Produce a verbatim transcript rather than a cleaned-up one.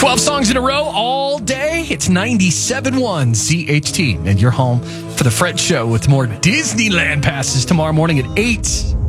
twelve songs in a row all day. It's ninety-seven point one C H T. And you're home for the Fred Show with more Disneyland passes tomorrow morning at eight.